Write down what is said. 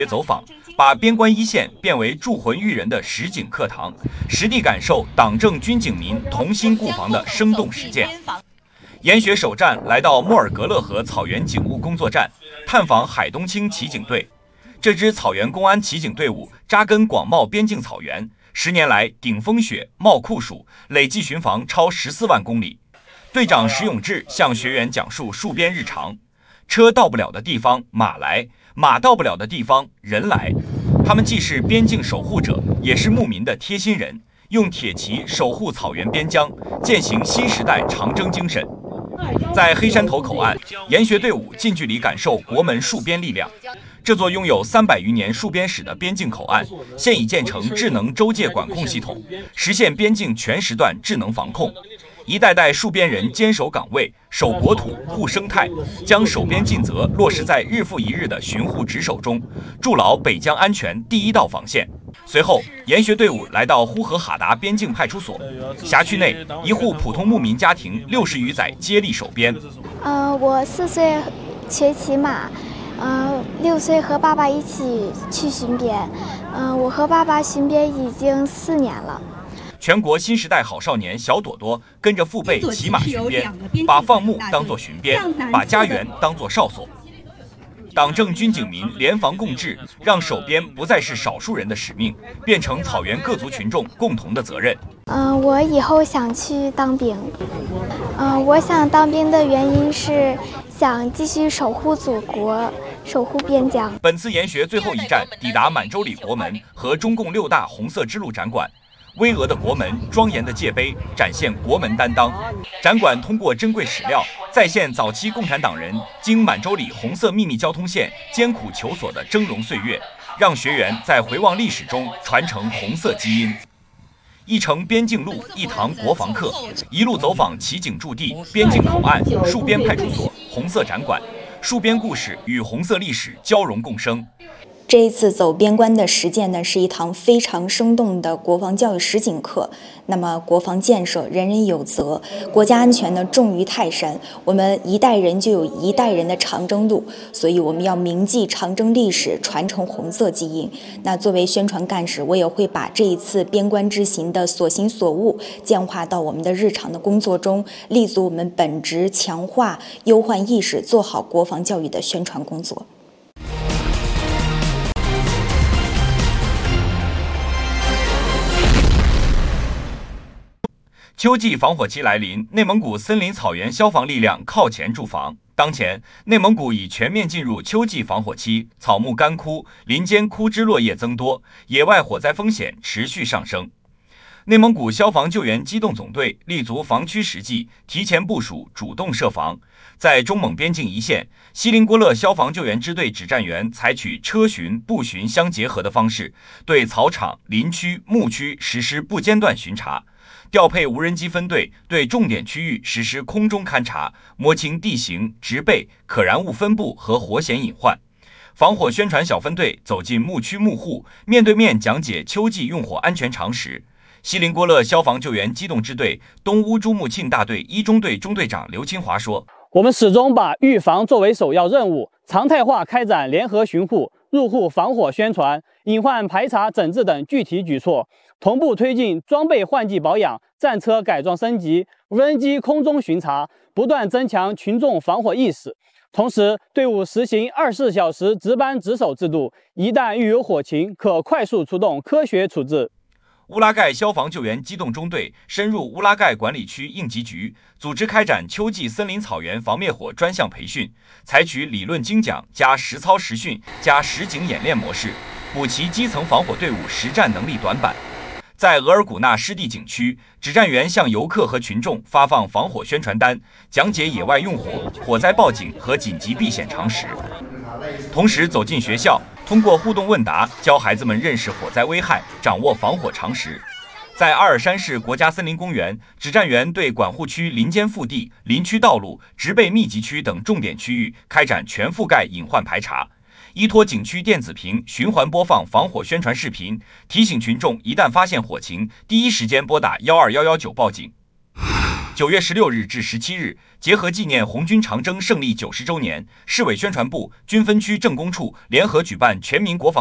走访，把边关一线变为铸魂育人的实景课堂，实地感受党政军警民同心固防的生动实践。研学首站来到莫尔格勒河草原警务工作站，探访海东青骑警队。这支草原公安骑警队伍扎根广袤边境草原，10年来顶风雪、冒酷暑，累计巡防超14万公里。队长石永志向学员讲述戍边日常：车到不了的地方马来，马到不了的地方人来。他们既是边境守护者，也是牧民的贴心人，用铁骑守护草原边疆，践行新时代长征精神。在黑山头口岸，研学队伍近距离感受国门戍边力量。这座拥有300余年戍边史的边境口岸，现已建成智能州界管控系统，实现边境全时段智能防控。一代代戍边人坚守岗位，守国土、护生态，将守边尽责落实在日复一日的巡护值守中，筑牢北疆安全第一道防线。随后，研学队伍来到呼和浩达边境派出所，辖区内一户普通牧民家庭60余载接力守边。 我4岁学骑马。6岁和爸爸一起去巡边，我和爸爸巡边已经4年了。 全国新时代好少年小朵朵跟着父辈骑马巡边，把放牧当作巡边，把家园当作哨所。党政军警民联防共治，让守边不再是少数人的使命，变成草原各族群众共同的责任。 我以后想去当兵。我想当兵的原因是想继续守护祖国，守护边疆。 本次研学最后一站抵达满洲里国门和中共6大红色支路展馆。巍峨的国门，庄严的界碑，展现国门担当。展馆通过珍贵史料，再现早期共产党人经满洲里红色秘密交通线艰苦求索的峥嵘岁月，让学员在回望历史中传承红色基因。一程边境路，一堂国防课，一路走访骑警驻地、边境口岸、戍边派出所、红色展馆，戍边故事与红色历史交融共生。 这一次走边关的实践呢，是一堂非常生动的国防教育实景课。那么，国防建设人人有责，国家安全呢重于泰山。我们一代人就有一代人的长征路，所以我们要铭记长征历史，传承红色基因。那作为宣传干事，我也会把这一次边关之行的所行所悟简化到我们的日常的工作中，立足我们本职，强化忧患意识，做好国防教育的宣传工作。 秋季防火期来临，内蒙古森林草原消防力量靠前驻防。当前，内蒙古已全面进入秋季防火期，草木干枯，林间枯枝落叶增多，野外火灾风险持续上升。内蒙古消防救援机动总队立足防区实际，提前部署，主动设防。在中蒙边境一线，锡林郭勒消防救援支队指战员采取车巡、步巡相结合的方式，对草场、林区、牧区实施不间断巡查。调配无人机分队对重点区域实施空中勘察，摸清地形、植被、可燃物分布和火险隐患。防火宣传小分队走进牧区牧户，面对面讲解秋季用火安全常识。锡林郭勒消防救援机动支队东乌珠穆沁大队1中队中队长刘清华说：“ 我们始终把预防作为首要任务，常态化开展联合巡护、入户防火宣传、隐患排查整治等具体举措。”同步推进装备换季保养、战车改装升级、无人机空中巡查，不断增强群众防火意识。同时，队伍实行24小时值班值守制度，一旦遇有火情，可快速出动，科学处置。 乌拉盖消防救援机动中队深入乌拉盖管理区应急局，组织开展秋季森林草原防灭火专项培训，采取理论精讲加实操实训加实景演练模式，补齐基层防火队伍实战能力短板。在额尔古纳湿地景区，指战员向游客和群众发放防火宣传单，讲解野外用火、火灾报警和紧急避险常识。同时走进学校，通过互动问答，教孩子们认识火灾危害，掌握防火常识。在阿尔山市国家森林公园，指战员对管护区林间腹地、林区道路、植被密集区等重点区域开展全覆盖隐患排查。依托景区电子屏循环播放防火宣传视频，提醒群众一旦发现火情，第一时间拨打12119报警。 9月16日至17日，结合纪念红军长征胜利90周年，市委宣传部、军分区政工处联合举办全民国防